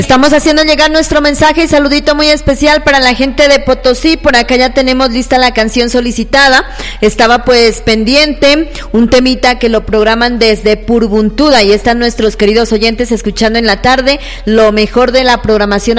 Estamos haciendo llegar nuestro mensaje y saludito muy especial para la gente de Potosí. Por acá ya tenemos lista la canción solicitada. Estaba pues pendiente un temita que lo programan desde Purbuntuda y están nuestros queridos oyentes escuchando en la tarde lo mejor de la programación